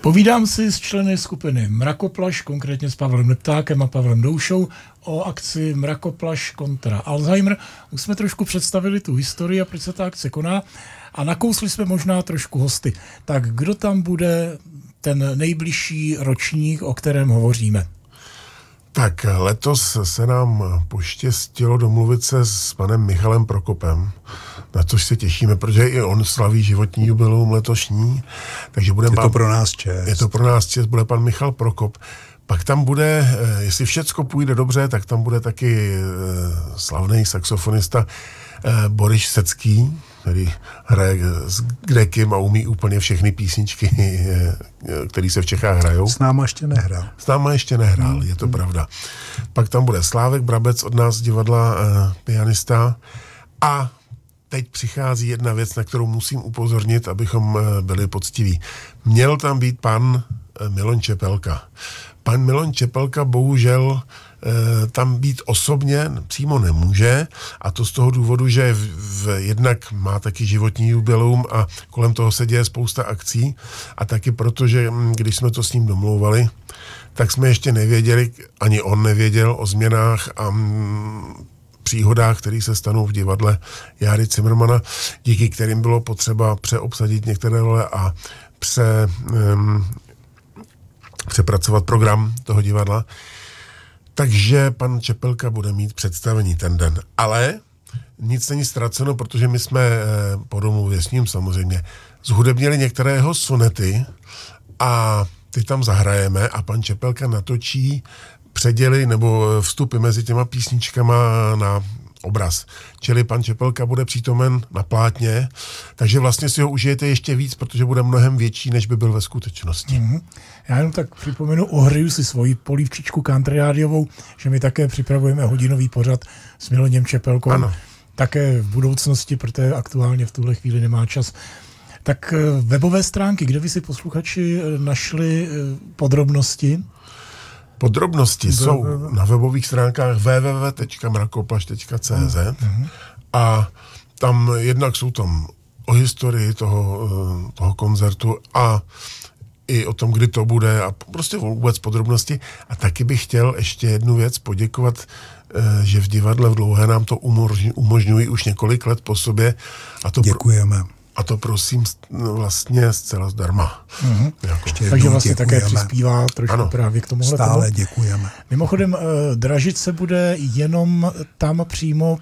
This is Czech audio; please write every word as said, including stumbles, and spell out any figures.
Povídám si s členy skupiny Mrakoplaš, konkrétně s Pavlem Neptákem a Pavlem Doušou, o akci Mrakoplaš kontra Alzheimer. Už jsme trošku představili tu historii a proč se ta akce koná a nakousli jsme možná trošku hosty. Tak kdo tam bude ten nejbližší ročník, o kterém hovoříme? Tak letos se nám poštěstilo domluvit se s panem Michalem Prokopem, na což se těšíme, protože i on slaví životní jubileum letošní. Takže budeme je to pro nás čest. Je to pro nás čest, bude pan Michal Prokop. Pak tam bude, jestli všecko půjde dobře, tak tam bude taky slavný saxofonista Boris Secký, který hraje s Grekem a umí úplně všechny písničky, které se v Čechách hrajou. S náma ještě nehrál. S náma ještě nehrál, je to pravda. Pak tam bude Slávek Brabec od nás z divadla, eh, pianista. A teď přichází jedna věc, na kterou musím upozornit, abychom eh, byli poctiví. Měl tam být pan eh, Milon Čepelka. Pan Milon Čepelka bohužel tam být osobně přímo nemůže a to z toho důvodu, že v, v, jednak má taky životní jubileum a kolem toho se děje spousta akcí a taky proto, že když jsme to s ním domlouvali, tak jsme ještě nevěděli, ani on nevěděl o změnách a m, příhodách, které se stanou v divadle Járy Cimrmana, díky kterým bylo potřeba přeobsadit některé role a pře, um, přepracovat program toho divadla. Takže pan Čepelka bude mít představení ten den. Ale nic není ztraceno, protože my jsme po domluvě s ním samozřejmě zhudebnili některé jeho sonety a ty tam zahrajeme a pan Čepelka natočí předěly nebo vstupy mezi těma písničkama na obraz. Čili pan Čepelka bude přítomen na plátně, takže vlastně si ho užijete ještě víc, protože bude mnohem větší, než by byl ve skutečnosti. Mm-hmm. Já jenom tak připomenu, ohřeju si svoji polívčičku country rádiovou, že my také připravujeme hodinový pořad s Miloněm Čepelkou. Ano. Také v budoucnosti, protože aktuálně v tuhle chvíli nemá čas. Tak webové stránky, kde by si posluchači našli podrobnosti? Podrobnosti Do, jsou na webových stránkách w w w tečka mrakoplaš tečka c z uh-huh. a tam jednak jsou tam o historii toho, toho koncertu a i o tom, kdy to bude a prostě vůbec podrobnosti. A taky bych chtěl ještě jednu věc poděkovat, že v divadle v Dlouhé nám to umožňují už několik let po sobě. A to děkujeme. Pro, a to prosím vlastně zcela zdarma. Mm-hmm. Jako. Takže vlastně děkujeme. Také přispívá trošku ano. Právě k tomuhle. Stále tomu. Děkujeme. Mimochodem, dražit se bude jenom tam přímo